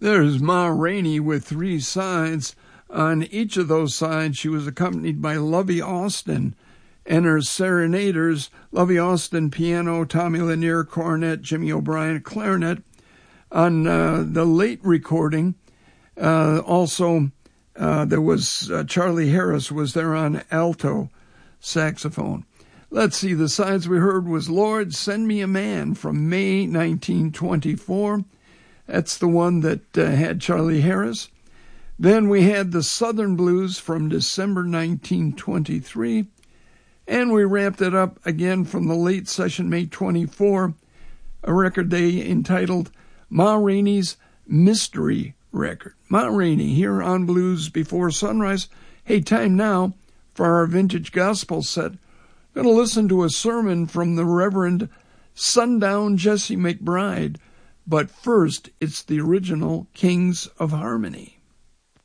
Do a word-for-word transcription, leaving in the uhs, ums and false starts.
There's Ma Rainey with three sides. On each of those sides, she was accompanied by Lovey Austin and her serenaders, Lovey Austin, piano, Tommy Lanier, cornet, Jimmy O'Brien, clarinet. On uh, the late recording, uh, also uh, there was uh, Charlie Harris was there on alto saxophone. Let's see, the sides we heard was Lord, Send Me a Man from May nineteen twenty-four. That's the one that uh, had Charlie Harris. Then we had the Southern Blues from December nineteen twenty-three. And we wrapped it up again from the late session, May twenty-fourth, a record they entitled Ma Rainey's Mystery Record. Ma Rainey here on Blues Before Sunrise. Hey, time now for our vintage gospel set. Going to listen to a sermon from the Reverend Sundown Jesse McBride. But first, it's the original Kings of Harmony.